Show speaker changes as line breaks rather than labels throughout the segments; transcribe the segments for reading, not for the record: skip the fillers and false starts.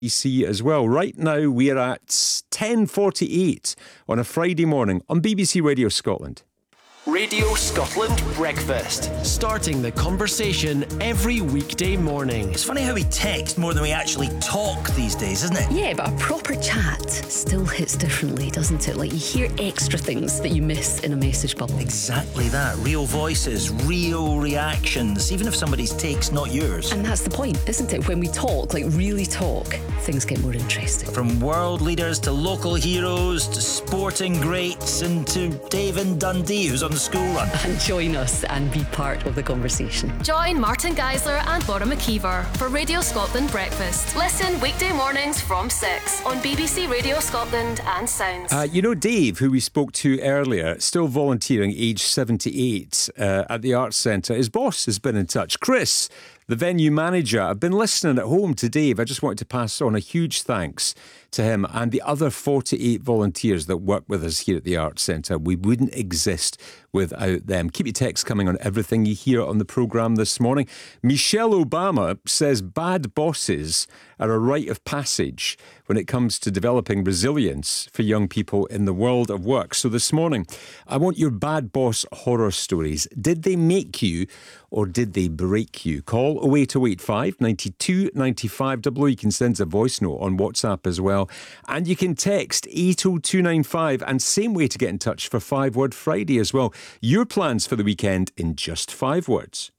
BBC as well. Right now we're at 10:48 on a Friday morning on BBC Radio Scotland.
Radio Scotland Breakfast. Starting the conversation every weekday morning.
It's funny how we text more than we actually talk these days, isn't it?
Yeah, but a proper chat still hits differently, doesn't it? Like, you hear extra things that you miss in a message bubble.
Exactly that. Real voices, real reactions, even if somebody's take's not yours.
And that's the point, isn't it? When we talk, like really talk, things get more interesting.
From world leaders to local heroes to sporting greats and to Dave in Dundee, who's on the school run.
And join us and be part of the conversation.
Join Martin Geisler and Laura McKeever for Radio Scotland Breakfast. Listen weekday mornings from 6 on BBC Radio Scotland and Sounds.
Dave, who we spoke to earlier, still volunteering, age 78, at the Arts Centre. His boss has been in touch. Chris, the venue manager, I've been listening at home to Dave. I just wanted to pass on a huge thanks to him and the other 48 volunteers that work with us here at the Arts Centre. We wouldn't exist without them. Keep your texts coming on everything you hear on the programme this morning. Michelle Obama says bad bosses are a rite of passage when it comes to developing resilience for young people in the world of work. So this morning, I want your bad boss horror stories. Did they make you or did they break you? Call 08085 92 95 00. You can send a voice note on WhatsApp as well. And you can text 80295, and same way to get in touch for 5 Word Friday as well. Your plans for the weekend in just 5 words.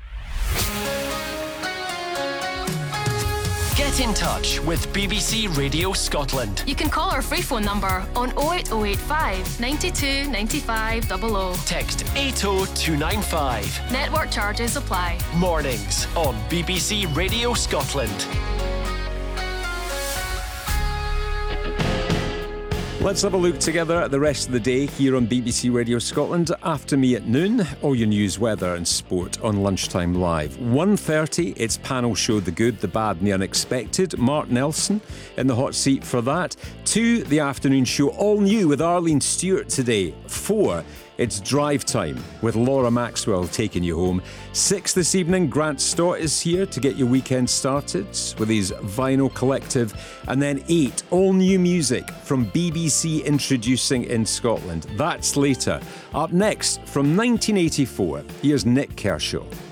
Get in touch with BBC Radio Scotland.
You can call our free phone number on 08085 92 95 00.
Text 80295.
Network charges apply.
Mornings on BBC Radio Scotland.
Let's have a look together at the rest of the day here on BBC Radio Scotland. After me at noon, all your news, weather and sport on Lunchtime Live. 1:30, it's panel show The Good, The Bad and The Unexpected. Mark Nelson in the hot seat for that. 2, the afternoon show, all new with Arlene Stewart today. 4, it's Drive Time with Laura Maxwell taking you home. 6 this evening, Grant Stott is here to get your weekend started with his Vinyl Collective. And then 8, all new music from BBC Introducing in Scotland. That's later. Up next, from 1984, here's Nick Kershaw.